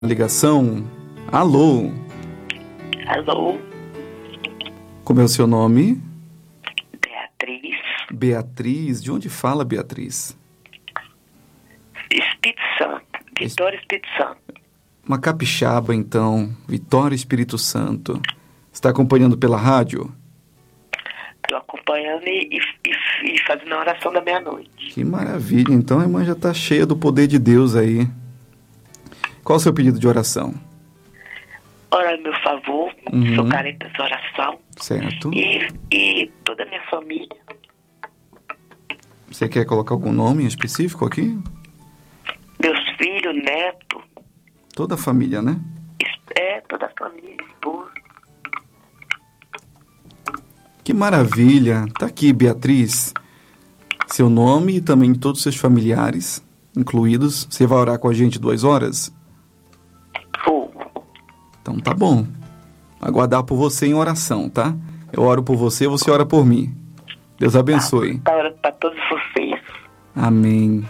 Ligação. Alô? Alô? Como é o seu nome? Beatriz. Beatriz. De onde fala, Beatriz? Espírito Santo. Vitória, Espírito Santo. Uma capixaba, então. Vitória, Espírito Santo. Está acompanhando pela rádio? Estou acompanhando e fazendo a oração da meia-noite. Que maravilha. Então a irmã já está cheia do poder de Deus aí. Qual o seu pedido de oração? Ora, meu favor, sou carente dessa oração. Certo. E toda a minha família. Você quer colocar algum nome específico aqui? Meus filhos, neto. Toda a família, né? Toda a família, esposa. Que maravilha. Tá aqui, Beatriz. Seu nome e também todos os seus familiares incluídos. Você vai orar com a gente 2 horas? Então tá bom. Aguardar por você em oração, tá? Eu oro por você, você ora por mim. Deus abençoe. Tá orando para todos vocês. Amém.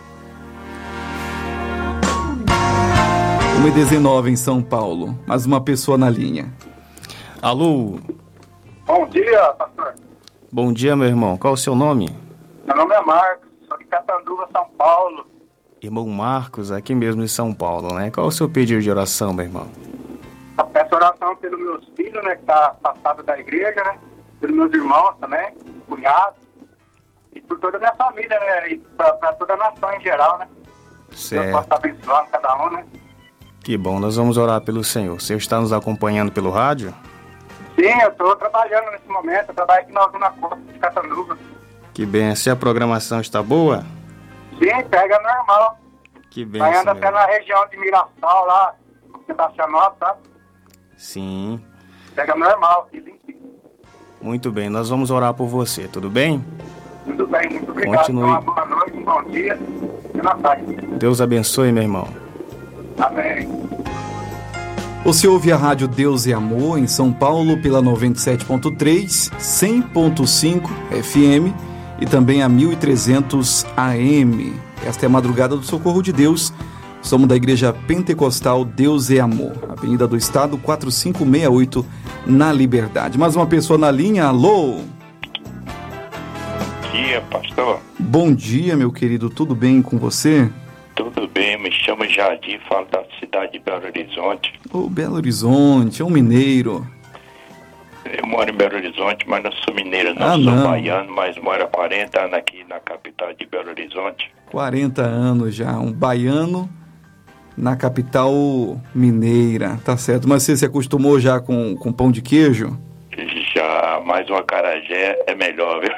1h19 em São Paulo. Mais uma pessoa na linha. Alô? Bom dia, pastor. Bom dia, meu irmão. Qual é o seu nome? Meu nome é Marcos, sou de Catanduva, São Paulo. Irmão Marcos, aqui mesmo de São Paulo, né? Qual é o seu pedido de oração, meu irmão? Eu peço oração pelos meus filhos, né, que tá afastado da igreja, né? Pelos meus irmãos também, cunhados. E por toda a minha família, né? E pra toda a nação em geral, né? Deus Certo. possa estar abençoando cada um, né? Que bom, nós vamos orar pelo Senhor. O Senhor está nos acompanhando pelo rádio? Sim, eu estou trabalhando nesse momento. Eu trabalho aqui na Zona Costa de Catanduva. Que bem. Se a programação está boa? Sim, pega normal. Que bem, Saindo até na região de Mirassol, lá, Sebastianópolis, sabe? Sim. Pega normal, aqui limpinho. Muito bem, nós vamos orar por você, tudo bem? Tudo bem, muito obrigado. Continue. Uma boa noite, um bom dia. E na paz. Deus abençoe, meu irmão. Amém. Você ouve a rádio Deus e Amor em São Paulo pela 97.3, 100.5 FM e também a 1300 AM. Esta é a Madrugada do Socorro de Deus. Somos da Igreja Pentecostal Deus e Amor, Avenida do Estado 4568, na Liberdade. Mais uma pessoa na linha, alô? Bom dia, pastor. Bom dia, meu querido, tudo bem com você? Tudo bem, me chamo Jardim, falo da cidade de Belo Horizonte. Ô, Belo Horizonte, é um mineiro. Eu moro em Belo Horizonte, mas não sou mineiro, Ah, sou não. baiano, mas moro há 40 anos aqui na capital de Belo Horizonte. 40 anos já, um baiano na capital mineira, tá certo. Mas você se acostumou já com pão de queijo? Já, mais um acarajé é melhor, viu?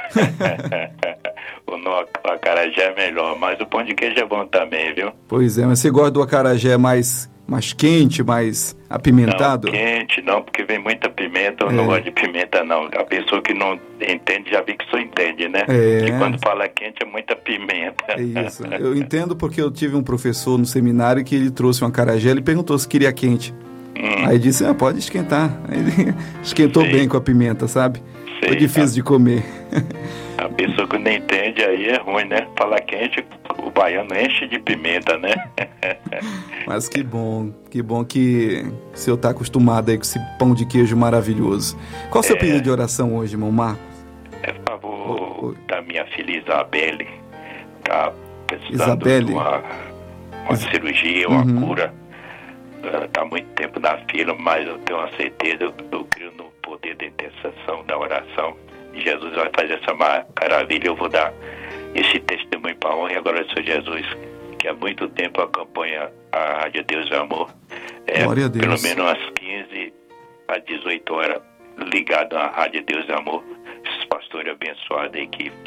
O acarajé é melhor, mas o pão de queijo é bom também, viu? Pois é, mas você gosta do acarajé mais quente, mais apimentado? Não, quente não, porque vem muita pimenta, eu não gosto de pimenta não. A pessoa que não entende já vi que só entende, né? É. Que quando fala quente é muita pimenta. É isso, eu entendo porque eu tive um professor no seminário que ele trouxe um acarajé, ele perguntou se queria quente. Aí disse, pode esquentar. Aí ele esquentou Sim. bem com a pimenta, sabe? Sim, Foi difícil de comer. A pessoa que não entende aí é ruim, né? Falar quente, o baiano enche de pimenta, né? Mas que bom que o senhor está acostumado aí com esse pão de queijo maravilhoso. Qual o seu pedido de oração hoje, irmão Marcos? É favor da minha filha Isabelle, tá precisando Isabelle? de uma cirurgia, uma cura. Ela está há muito tempo na fila, mas eu tenho uma certeza, eu creio no poder da intercessão, da oração. Jesus vai fazer essa maravilha, eu vou dar esse testemunho para a honra e agora do Senhor Jesus, que há muito tempo acompanha a Rádio Deus e Amor. Glória a Deus. Pelo menos umas 15 a 18 horas ligado à Rádio Deus e Amor. Esses pastores abençoados aí que